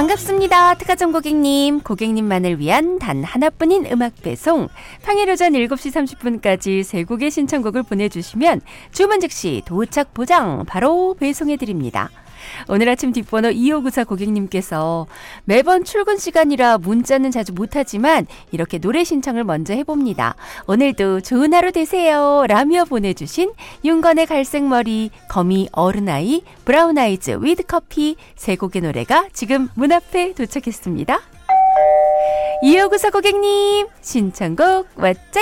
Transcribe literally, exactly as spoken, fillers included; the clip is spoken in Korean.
반갑습니다. 특가점 고객님. 고객님만을 위한 단 하나뿐인 음악 배송. 평일 오전 일곱 시 삼십 분까지 세 곡의 신청곡을 보내주시면 주문 즉시 도착 보장 바로 배송해드립니다. 오늘 아침 뒷번호 이오구사 고객님께서 매번 출근 시간이라 문자는 자주 못하지만 이렇게 노래 신청을 먼저 해봅니다. 오늘도 좋은 하루 되세요 라며 보내주신 윤건의 갈색머리, 거미 어른아이, 브라운아이즈 위드 커피 세 곡의 노래가 지금 문 앞에 도착했습니다. 이오구사 고객님 신청곡 왔죠?